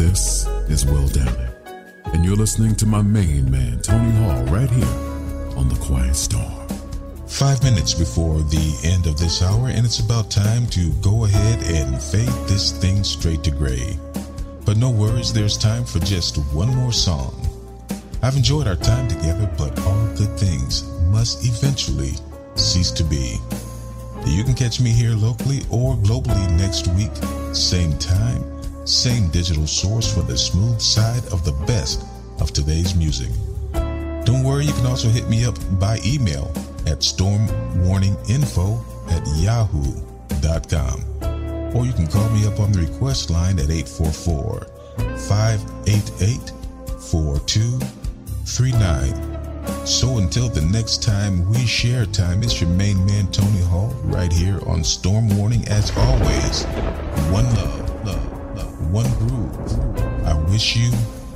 This is Will Downing, and you're listening to my main man, Tony Hall, right here on The Quiet Storm. 5 minutes before the end of this hour, and it's about time to go ahead and fade this thing straight to gray. But no worries, there's time for just one more song. I've enjoyed our time together, but all good things must eventually cease to be. You can catch me here locally or globally next week, same time, same digital source for the smooth side of the best of today's music. Don't worry, you can also hit me up by email at stormwarninginfo@yahoo.com. Or you can call me up on the request line at 844-588-4239. So until the next time we share time, it's your main man Tony Hall right here on Storm Warning. As always, one love, one groove. I wish you